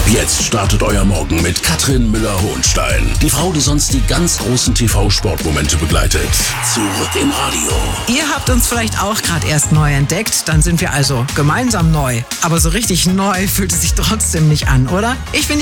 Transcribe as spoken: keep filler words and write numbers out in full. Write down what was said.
Jetzt startet euer Morgen mit Katrin Müller-Hohenstein. Die Frau, die sonst die ganz großen T V-Sportmomente begleitet. Zurück im Radio. Ihr habt uns vielleicht auch gerade erst neu entdeckt. Dann sind wir also gemeinsam neu. Aber so richtig neu fühlt es sich trotzdem nicht an, oder? Ich bin